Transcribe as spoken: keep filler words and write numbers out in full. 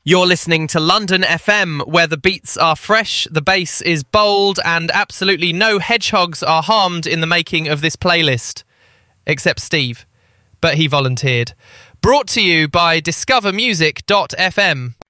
You're listening to London F M, where the beats are fresh, the bass is bold, and absolutely no hedgehogs are harmed in the making of this playlist. Except Steve. But he volunteered. Brought to you by discover music dot f m.